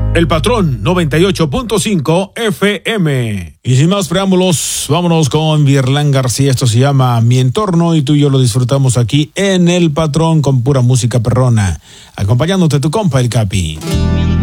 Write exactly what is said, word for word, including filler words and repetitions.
El Patrón noventa y ocho punto cinco F M. Y sin más preámbulos, vámonos con Virlán García. Esto se llama Mi Entorno y tú y yo lo disfrutamos aquí en El Patrón con pura música perrona. Acompañándote tu compa, el Capi.